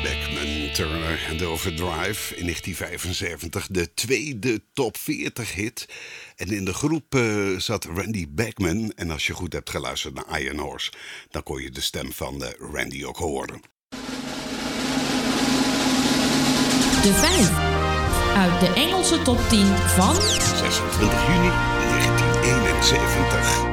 Beckman Turner en The Overdrive in 1975, de tweede top 40 hit. En in de groep zat Randy Beckman. En als je goed hebt geluisterd naar Iron Horse, dan kon je de stem van Randy ook horen. De 5 uit de Engelse top 10 van 26 juni 1971.